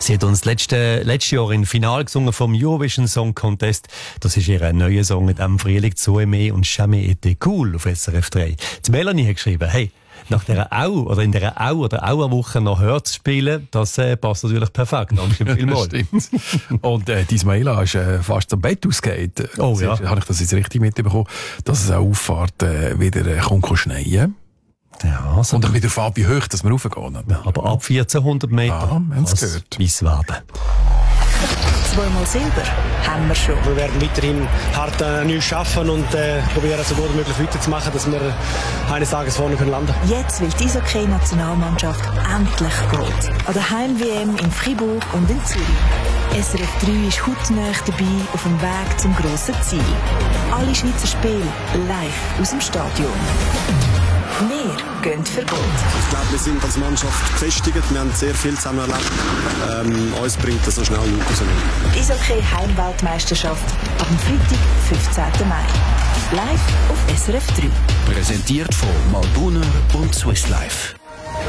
Sie hat uns letztes Jahr im Finale gesungen vom Eurovision Song Contest. Das ist ihr neuer Song in diesem Frühling, «So aimé und jamais été cool» auf SRF 3. Die Melanie hat geschrieben, hey, nach dieser Au oder in dieser Au oder Auerwoche noch Hör zu spielen, das passt natürlich perfekt. Danke vielmals. Stimmt. Und die Maila ist fast zum Bett ausgeht. Oh ja. Habe ich das jetzt richtig mitbekommen, dass es auch auffahrt wieder kommt schneien. Ja, so und ein bisschen darauf, wie hoch dass wir raufgehen. Ja, aber ab 1400 Meter. Ja, wir haben es gehört. Weiss werden. Zweimal Silber haben wir schon. Wir werden weiterhin hart an uns arbeiten und probieren, so gut wie möglich weiterzumachen, dass wir eines Tages vorne landen können. Jetzt will die Eishockey-Nationalmannschaft endlich Gold. An der Heim-WM in Fribourg und in Zürich. SRF 3 ist hautnah dabei auf dem Weg zum grossen Ziel. Alle Schweizer Spiele live aus dem Stadion. Wir gehen für Gold. Ich glaube, wir sind als Mannschaft gefestigt. Wir haben sehr viel zusammen erlebt. Uns bringt das so schnell nicht raus. Die Eishockey-Heimweltmeisterschaft am Freitag, 15. Mai. Live auf SRF 3. Präsentiert von Malbuner und Swiss Life.